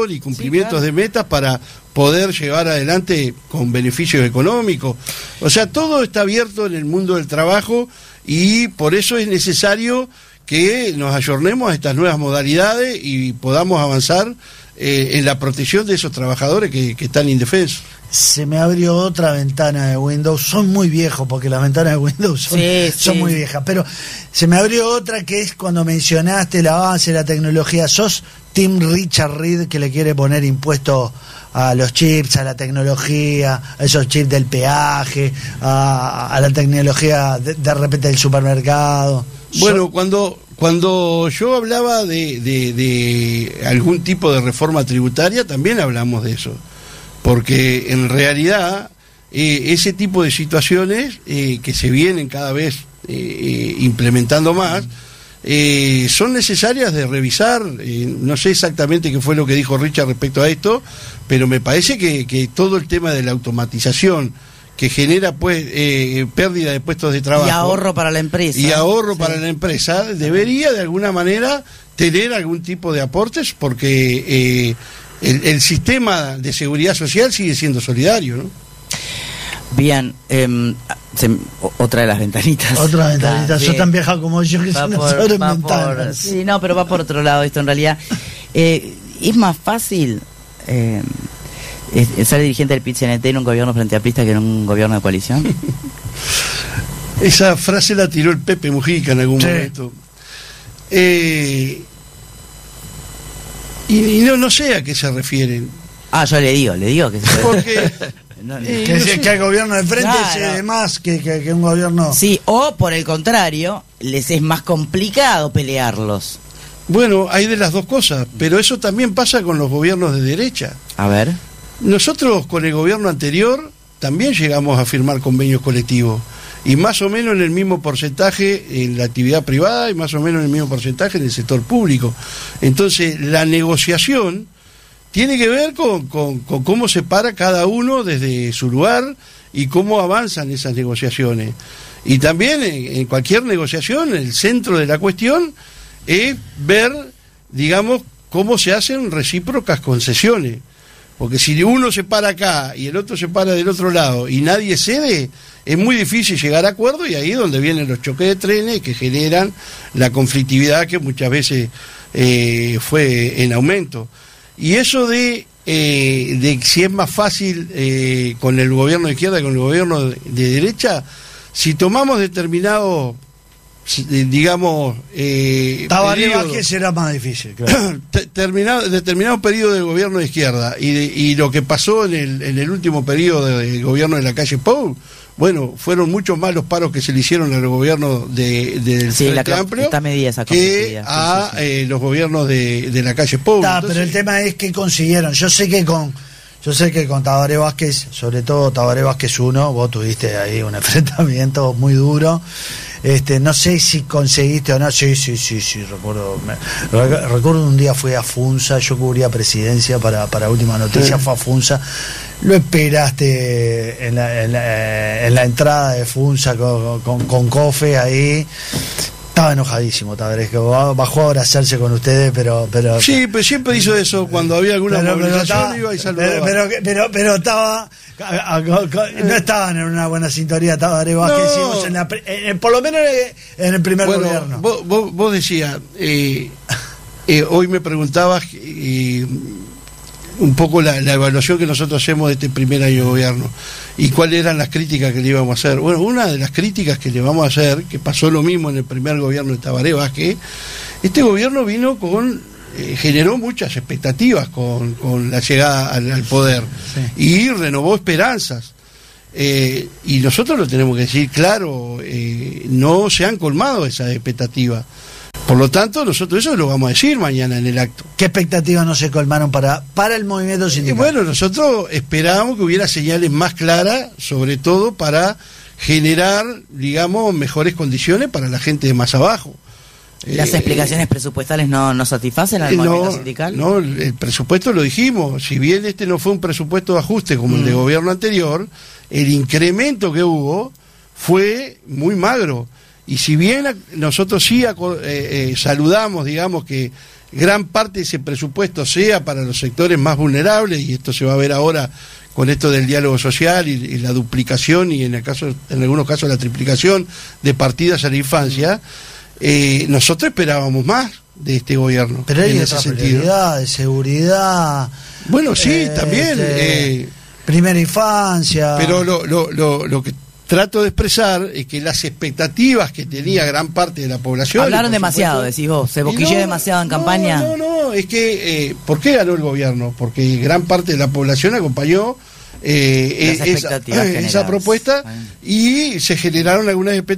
planificación y cumplimientos de metas para poder llevar adelante con beneficios económicos. O sea, todo está abierto en el mundo del trabajo y por eso es necesario que nos ayornemos a estas nuevas modalidades y podamos avanzar en la protección de esos trabajadores que están indefensos. Se me abrió otra ventana de Windows, son muy viejos porque las ventanas de Windows son muy viejas, pero se me abrió otra que es cuando mencionaste el avance de la tecnología. ¿Sos Team Richard Reed que le quiere poner impuestos a los chips, a la tecnología, a esos chips del peaje, a la tecnología de repente del supermercado? Bueno, cuando yo hablaba de algún tipo de reforma tributaria, también hablamos de eso. Porque en realidad ese tipo de situaciones que se vienen cada vez implementando más son necesarias de revisar. No sé exactamente qué fue lo que dijo Richard respecto a esto, pero me parece que todo el tema de la automatización que genera pues pérdida de puestos de trabajo y ahorro para la empresa para la empresa debería de alguna manera tener algún tipo de aportes, porque el sistema de seguridad social sigue siendo solidario, ¿no? Bien, otra de las ventanitas. Otra ventanita, sos tan vieja como yo que son sobre ventanas. Sí, no, pero va por otro lado esto en realidad. Es más fácil ser dirigente del PIT-CNT en un gobierno frente amplista que en un gobierno de coalición. Esa frase la tiró el Pepe Mujica en algún momento. Y no sé a qué se refieren. Yo le digo que se porque que el gobierno de frente es más que un gobierno. Sí, o por el contrario, les es más complicado pelearlos. Bueno, hay de las dos cosas, pero eso también pasa con los gobiernos de derecha. A ver. Nosotros con el gobierno anterior también llegamos a firmar convenios colectivos, y más o menos en el mismo porcentaje en la actividad privada y más o menos en el mismo porcentaje en el sector público. Entonces la negociación tiene que ver con cómo se para cada uno desde su lugar y cómo avanzan esas negociaciones. Y también en cualquier negociación el centro de la cuestión es ver, digamos, cómo se hacen recíprocas concesiones. Porque si uno se para acá y el otro se para del otro lado y nadie cede, es muy difícil llegar a acuerdo, y ahí es donde vienen los choques de trenes que generan la conflictividad que muchas veces fue en aumento. Y eso de si es más fácil con el gobierno de izquierda que con el gobierno de derecha, si tomamos determinados, digamos, Tabaré Vázquez será más difícil, claro. Determinado periodo de gobierno de izquierda y lo que pasó en el último periodo del gobierno de la calle Pou, bueno, fueron muchos más los paros que se le hicieron al gobierno del Frente Amplio que a los gobiernos de la calle Pou. Pero el tema es que consiguieron. Yo sé que con Tabaré Vázquez, sobre todo Tabaré Vázquez 1, vos tuviste ahí un enfrentamiento muy duro. No sé si conseguiste o no. Sí, recuerdo un día fui a Funza, yo cubría presidencia para Última Noticia, fue a Funza, lo esperaste en la entrada de Funza con Cofe ahí. Estaba enojadísimo, Tabaré, que bajó a abrazarse con ustedes, pero sí, pero siempre hizo eso cuando había alguna movilización, iba y saludaba. Pero estaba, no estaban en una buena sintonía, Tabaré Vázquez, por lo menos en el primer gobierno. Vos decías, hoy me preguntabas un poco la evaluación que nosotros hacemos de este primer año de gobierno y cuáles eran las críticas que le íbamos a hacer. Bueno, una de las críticas que le vamos a hacer, que pasó lo mismo en el primer gobierno de Tabaré Vázquez, este gobierno vino generó muchas expectativas con la llegada al poder, y renovó esperanzas, y nosotros lo tenemos que decir claro, no se han colmado esas expectativas. Por lo tanto, nosotros eso lo vamos a decir mañana en el acto. ¿Qué expectativas no se colmaron para el movimiento sindical? Bueno, nosotros esperábamos que hubiera señales más claras, sobre todo para generar, digamos, mejores condiciones para la gente de más abajo. ¿Las explicaciones presupuestales no satisfacen al movimiento sindical? No, el presupuesto lo dijimos. Si bien este no fue un presupuesto de ajuste como el de gobierno anterior, el incremento que hubo fue muy magro. Y si bien nosotros sí saludamos, digamos, que gran parte de ese presupuesto sea para los sectores más vulnerables, y esto se va a ver ahora con esto del diálogo social y la duplicación y en algunos casos la triplicación de partidas a la infancia. Nosotros esperábamos más de este gobierno. Pero hay otra prioridad de seguridad. Bueno, sí, también. Primera infancia. Pero lo que trato de expresar es que las expectativas que tenía gran parte de la población... Hablaron demasiado, decís vos, se boquillé demasiado en campaña. No, es que... ¿por qué ganó el gobierno? Porque gran parte de la población acompañó esa propuesta y se generaron algunas expectativas